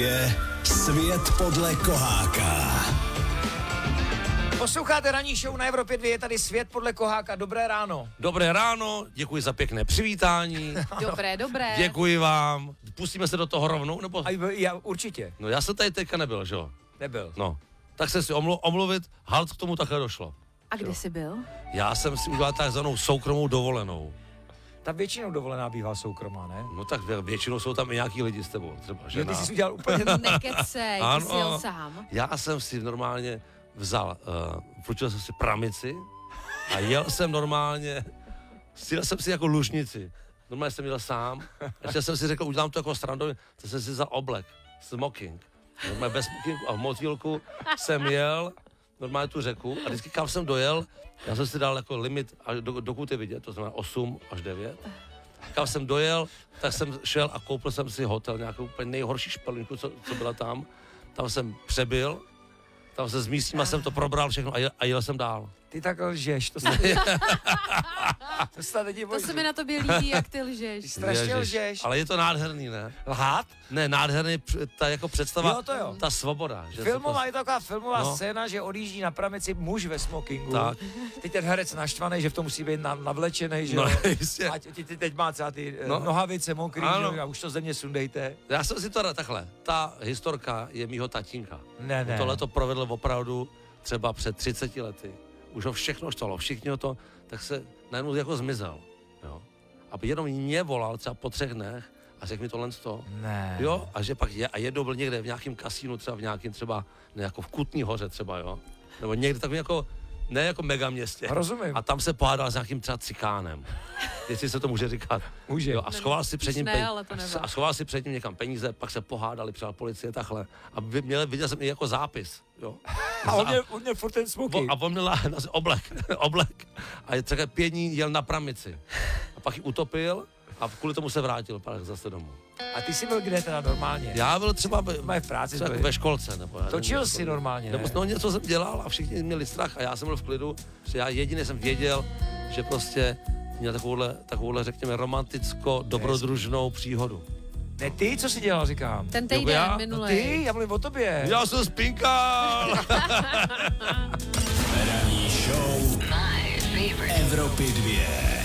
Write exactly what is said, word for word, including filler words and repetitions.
dvě. Svět podle Koháka. Posloucháte ranní show na Evropě dvě, je tady Svět podle Koháka. Dobré ráno. Dobré ráno, děkuji za pěkné přivítání. Dobré, dobré. Děkuji vám. Pustíme se do toho rovnou, nebo? A já určitě. No já jsem tady teďka nebyl, že jo? Nebyl. No, tak se si omlu- omluvit, halt k tomu takhle došlo. A kde jsi byl? Já jsem si udělal takzvanou soukromou dovolenou. Ta většinou dovolená bývá soukromá, ne? No tak vě- většinou jsou tam i nějaký lidi s tebou, třeba Jo, žena. ty jsi udělal úplně... Nekecej, ty jsi jel sám. Já jsem si normálně vzal, uh, půjčil jsem si pramici a jel jsem normálně, sjel jsem si jako lužnici. Normálně jsem jel sám, ještě jsem si řekl, udělám to jako srandově, to jsem si vzal oblek, smoking. Normálně bez smokingu a v motýlku jsem jel normálně tu řeku a vždycky kam jsem dojel, já jsem si dal jako limit, až do, dokud je vidět, to znamená osm až devět. Kam jsem dojel, tak jsem šel a koupil jsem si hotel, nějakou úplně nejhorší špelinku, co, co byla tam. Tam jsem přebyl, tam se s místníma jsem to probral všechno a jel, a jel jsem dál. Ty tak lžeš, to se... to se tady To se mi na tobě líbí, jak ty lžeš. Ty strašně Ježiš, lžeš. ale je to nádherný, ne? Lhát? Ne, nádherný ta jako představa, Jo, to jo. ta svoboda. Že Filmová, to, je to taková filmová No. scéna, že odjíždí na pramici muž ve smokingu. Tak. Teď ten herec naštvaný, že v tom musí být na, navlečený, že No, jo. jistě. A ty, ty teď má třeba ty No. no. nohavice mokrý, Ano. že jo, a už to ze mě sundejte. Já jsem si to rád takhle, ta historka je mýho tatínka. Ne, ne. Tohle to provedl opravdu třeba před třiceti lety. Už ho všechno štalo, všichni ho to, tak se najednou jako zmizel. Jo. A jenom mě volal třeba po třech dnech a řekl mi tohle to. Ne. Jo, a že pak je, a jednou byl někde v nějakém kasínu, třeba v nějakém třeba, ne jako v Kutní Hoře třeba, jo. Nebo někde takový jako, ne jako mega městě. Rozumím. A tam se pohádal s nějakým třeba cikánem. Jestli se to může říkat. Může. Jo, a schoval si před ním ne, pen- ale to nevá. a schoval si před ním někam peníze, pak se pohádali, přijal policie takhle. A vy- měl, viděl jsem i jako zápis. Jo. A on měl, on měl furt ten smoking. A on měl na- na- oblek, oblek. A je třeba pět dní jel na pramici. A pak ji utopil a kvůli tomu se vrátil pak zase domů. A ty jsi byl kde teda normálně? Já byl třeba ve, Mají v práci. třeba byli. ve školce. Nebo já Točil nevím, jsi jako- normálně, Nebo ne? no, něco jsem dělal a všichni měli strach a já jsem byl v klidu, že já jedině jsem věděl, že prostě měl takovouhle, takovouhle řekněme, romanticko-dobrodružnou příhodu. Ne ty, co jsi dělal, říkám. Ten Jako týden já? minulý. Ty, já mluvím o tobě. Já jsem spinkal! Ranní show Evropy dvě.